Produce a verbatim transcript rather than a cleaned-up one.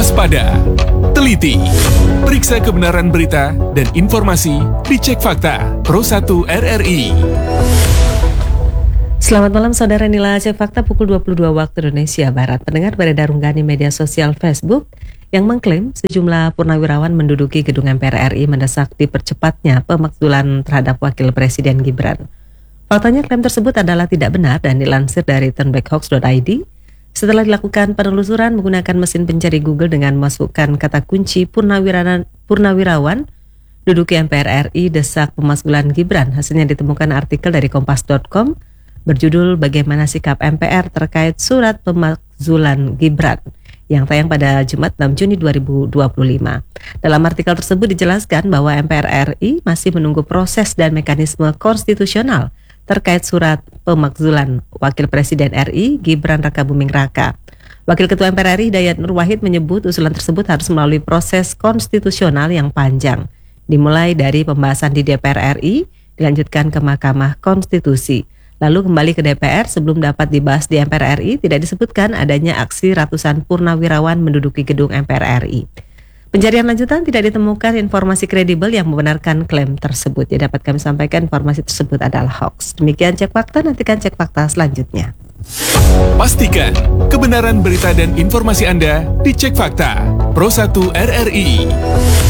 waspada, teliti, periksa kebenaran berita dan informasi di Cek Fakta Pro satu R R I. Selamat malam saudara, inilah Cek Fakta pukul dua puluh dua waktu Indonesia Barat. Pendengar beredar unggahan di media sosial Facebook yang mengklaim sejumlah purnawirawan menduduki gedung M P R R I mendesak dipercepatnya pemakzulan terhadap Wakil Presiden Gibran. Faktanya klaim tersebut adalah tidak benar dan dilansir dari turnbackhoax dot I D setelah dilakukan penelusuran menggunakan mesin pencari Google dengan memasukkan kata kunci purnawirawan, purnawirawan duduki M P R R I desak pemakzulan Gibran. Hasilnya ditemukan artikel dari kompas dot com berjudul Bagaimana Sikap M P R Terkait Surat Pemakzulan Gibran yang tayang pada Jumat enam Juni dua ribu dua puluh lima. Dalam artikel tersebut dijelaskan bahwa M P R R I masih menunggu proses dan mekanisme konstitusional terkait surat pemakzulan Wakil Presiden R I Gibran Rakabuming Raka. Wakil Ketua M P R R I Dayat Nur Wahid menyebut usulan tersebut harus melalui proses konstitusional yang panjang, dimulai dari pembahasan di D P R R I, dilanjutkan ke Mahkamah Konstitusi, lalu kembali ke D P R sebelum dapat dibahas di M P R R I. Tidak disebutkan adanya aksi ratusan purnawirawan menduduki gedung M P R R I. Pencarian lanjutan tidak ditemukan informasi kredibel yang membenarkan klaim tersebut. Ya, dapat kami sampaikan informasi tersebut adalah hoax. Demikian Cek Fakta, nantikan Cek Fakta selanjutnya. Pastikan kebenaran berita dan informasi Anda di Cek Fakta Pro satu R R I.